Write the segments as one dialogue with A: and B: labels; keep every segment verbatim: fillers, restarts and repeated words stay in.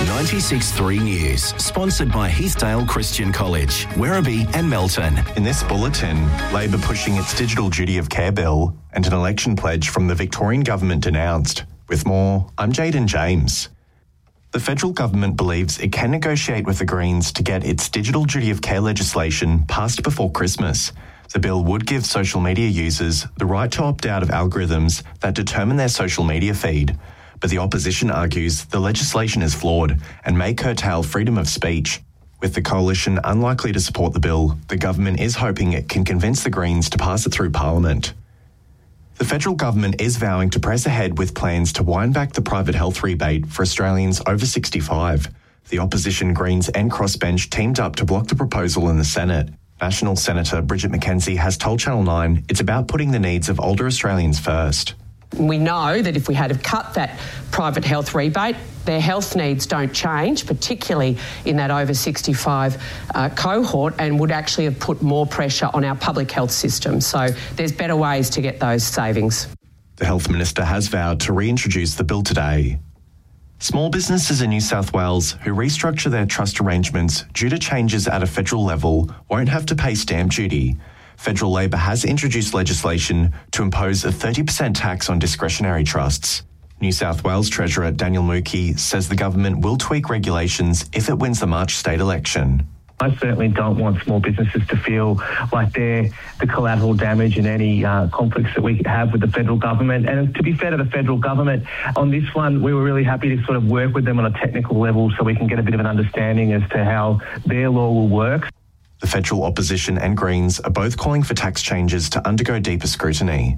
A: ninety-six point three News, sponsored by Heathdale Christian College, Werribee and Melton.
B: In this bulletin, Labor pushing its digital duty of care bill and an election pledge from the Victorian government denounced. With more, I'm Jaden James. The federal government believes it can negotiate with the Greens to get its digital duty of care legislation passed before Christmas. The bill would give social media users the right to opt out of algorithms that determine their social media feed. But the opposition argues the legislation is flawed and may curtail freedom of speech. With the coalition unlikely to support the bill, the government is hoping it can convince the Greens to pass it through Parliament. The federal government is vowing to press ahead with plans to wind back the private health rebate for Australians over sixty-five. The opposition Greens and Crossbench teamed up to block the proposal in the Senate. National Senator Bridget McKenzie has told Channel nine it's about putting the needs of older Australians first.
C: We know that if we had have cut that private health rebate, their health needs don't change, particularly in that over sixty-five uh, cohort, and would actually have put more pressure on our public health system. So there's better ways to get those savings.
B: The Health Minister has vowed to reintroduce the bill today. Small businesses in New South Wales who restructure their trust arrangements due to changes at a federal level won't have to pay stamp duty. Federal Labor has introduced legislation to impose a thirty percent tax on discretionary trusts. New South Wales Treasurer Daniel Mookie says the government will tweak regulations if it wins the March state election.
D: I certainly don't want small businesses to feel like they're the collateral damage in any uh, conflicts that we have with the federal government. And to be fair to the federal government, on this one, we were really happy to sort of work with them on a technical level so we can get a bit of an understanding as to how their law will work.
B: The federal opposition and Greens are both calling for tax changes to undergo deeper scrutiny.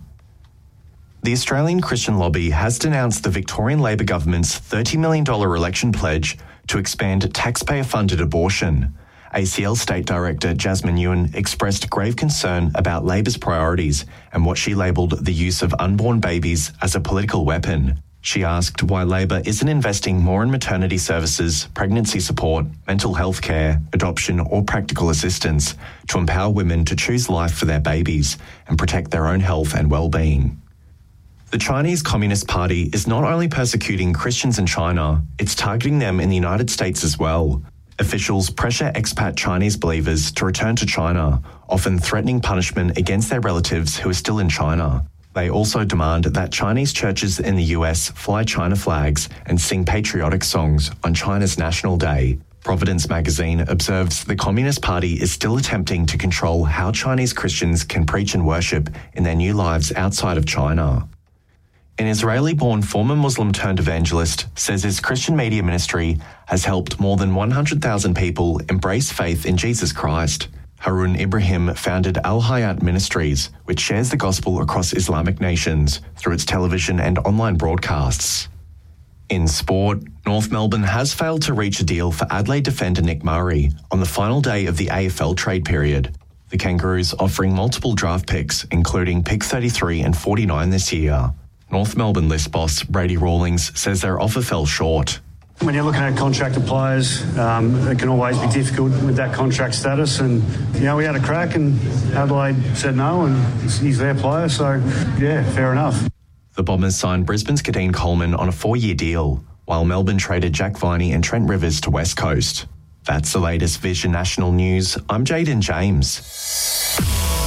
B: The Australian Christian Lobby has denounced the Victorian Labor government's thirty million dollars election pledge to expand taxpayer-funded abortion. A C L State Director Jasmine Ewan expressed grave concern about Labor's priorities and what she labelled the use of unborn babies as a political weapon. She asked why Labor isn't investing more in maternity services, pregnancy support, mental health care, adoption or practical assistance to empower women to choose life for their babies and protect their own health and well-being. The Chinese Communist Party is not only persecuting Christians in China, it's targeting them in the United States as well. Officials pressure expat Chinese believers to return to China, often threatening punishment against their relatives who are still in China. They also demand that Chinese churches in the U S fly China flags and sing patriotic songs on China's National Day. Providence magazine observes the Communist Party is still attempting to control how Chinese Christians can preach and worship in their new lives outside of China. An Israeli-born former Muslim-turned evangelist says his Christian media ministry has helped more than one hundred thousand people embrace faith in Jesus Christ. Harun Ibrahim founded Al Hayat Ministries, which shares the gospel across Islamic nations through its television and online broadcasts. In sport, North Melbourne has failed to reach a deal for Adelaide defender Nick Murray on the final day of the A F L trade period. The Kangaroos offering multiple draft picks, including pick thirty-three and forty-nine this year. North Melbourne list boss Brady Rawlings says their offer fell short.
E: When you're looking at contracted players, um, it can always be difficult with that contract status. And, you know, we had a crack and Adelaide said no and he's their player. So, yeah, fair enough.
B: The Bombers signed Brisbane's Kadeen Coleman on a four-year deal, while Melbourne traded Jack Viney and Trent Rivers to West Coast. That's the latest Vision National News. I'm Jaden James.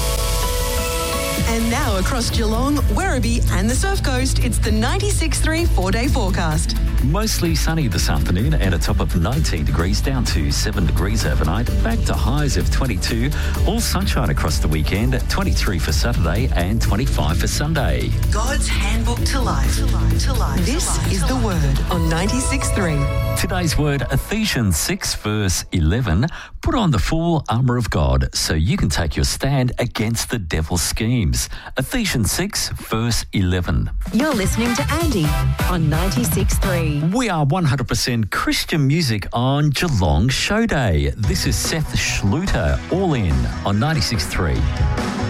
F: And now across Geelong, Werribee and the Surf Coast, it's the ninety-six point three four-day forecast.
G: Mostly sunny this afternoon and a top of nineteen degrees down to seven degrees overnight, back to highs of twenty-two. All sunshine across the weekend, twenty-three for Saturday and twenty-five for Sunday.
F: God's handbook to life. To life. To life. This to life. is the word on ninety-six point three.
G: Today's word, Ephesians six verse eleven. Put on the full armour of God so you can take your stand against the devil's schemes. Ephesians six verse eleven.
H: You're listening to Andy on ninety-six point three.
G: We are one hundred percent Christian music on Geelong Show Day. This is Seth Schluter, All In on ninety-six point three.